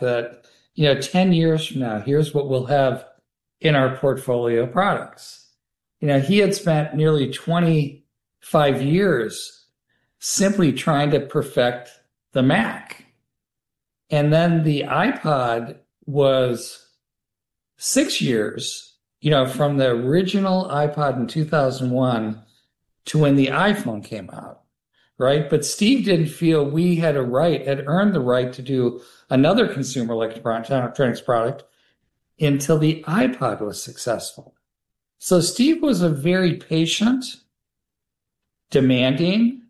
that, 10 years from now, here's what we'll have in our portfolio of products. He had spent nearly 25 years simply trying to perfect the Mac. And then the iPod was 6 years, from the original iPod in 2001 to when the iPhone came out, right? But Steve didn't feel we had earned the right to do another consumer electronics product until the iPod was successful. So Steve was a very patient, demanding,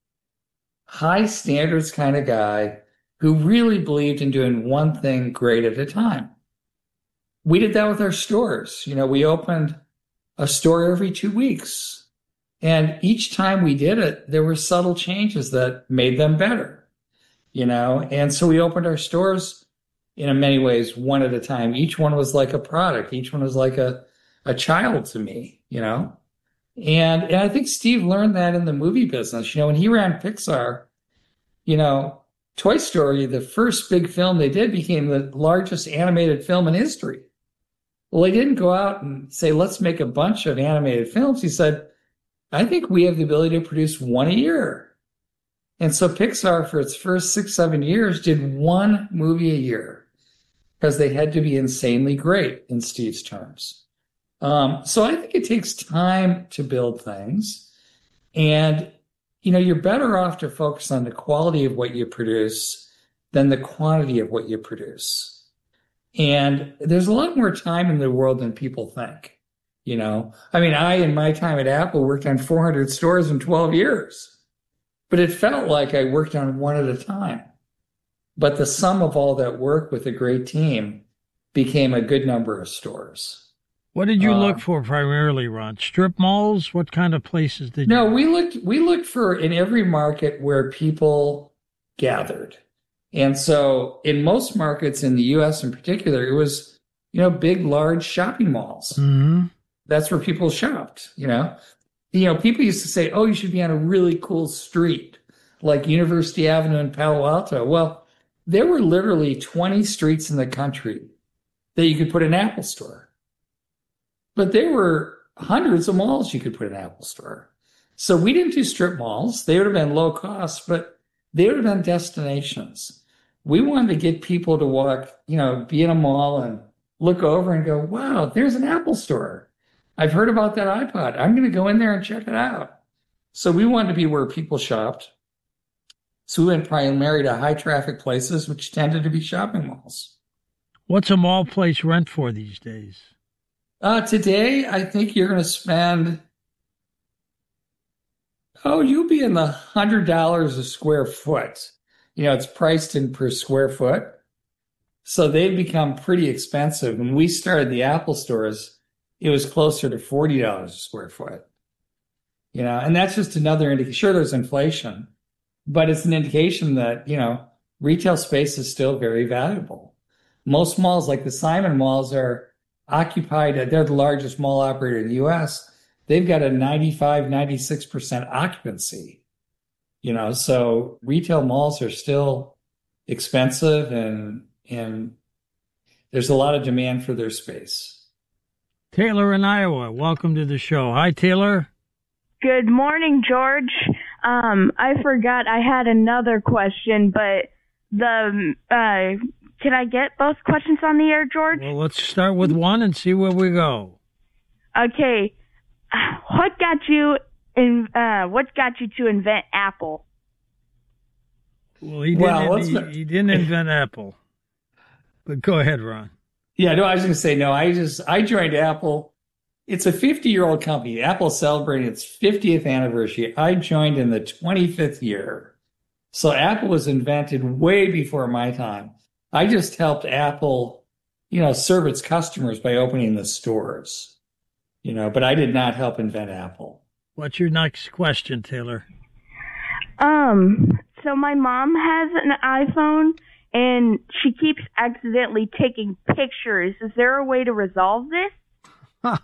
high standards kind of guy who really believed in doing one thing great at a time. We did that with our stores. We opened a store every 2 weeks. And each time we did it, there were subtle changes that made them better, And so we opened our stores in many ways one at a time. Each one was like a product. Each one was like a child to me, And I think Steve learned that in the movie business. When he ran Pixar, Toy Story, the first big film they did, became the largest animated film in history. Well, he didn't go out and say, let's make a bunch of animated films. He said, I think we have the ability to produce one a year. And so Pixar, for its first 6, 7 years, did one movie a year because they had to be insanely great in Steve's terms. So I think it takes time to build things. And, you're better off to focus on the quality of what you produce than the quantity of what you produce. And there's a lot more time in the world than people think, I, in my time at Apple, worked on 400 stores in 12 years. But it felt like I worked on one at a time. But the sum of all that work with a great team became a good number of stores. What did you look for primarily, Ron? Strip malls? What kind of places did you? No, we looked for in every market where people gathered. And so in most markets in the U.S. in particular, it was, big, large shopping malls. Mm-hmm. That's where people shopped, People used to say, oh, you should be on a really cool street, like University Avenue in Palo Alto. Well, there were literally 20 streets in the country that you could put an Apple store. But there were hundreds of malls you could put an Apple store. So we didn't do strip malls. They would have been low cost, but they would have been destinations. We wanted to get people to walk, be in a mall and look over and go, wow, there's an Apple store. I've heard about that iPod. I'm going to go in there and check it out. So we wanted to be where people shopped. So we went primarily to high traffic places, which tended to be shopping malls. What's a mall place rent for these days? Today, I think you're going to spend, you'll be in the $100 a square foot. It's priced in per square foot. So they've become pretty expensive. When we started the Apple stores, it was closer to $40 a square foot. And that's just another indication. Sure, there's inflation, but it's an indication that, retail space is still very valuable. Most malls, like the Simon malls, are occupied. They're the largest mall operator in the U.S. They've got a 95, 96% occupancy. So retail malls are still expensive and there's a lot of demand for their space. Taylor in Iowa, welcome to the show. Hi, Taylor. Good morning, George. I forgot I had another question, but can I get both questions on the air, George? Well, let's start with one and see where we go. Okay. What got you to invent Apple? Well, he didn't invent Apple. But go ahead, Ron. Yeah, no, I was going to say, no, I joined Apple. It's a 50-year-old company. Apple's celebrating its 50th anniversary. I joined in the 25th year. So Apple was invented way before my time. I just helped Apple, serve its customers by opening the stores, but I did not help invent Apple. What's your next question, Taylor? So my mom has an iPhone and she keeps accidentally taking pictures. Is there a way to resolve this?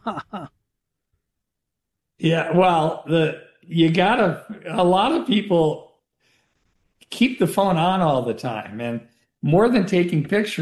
Yeah, well, a lot of people keep the phone on all the time, and more than taking pictures,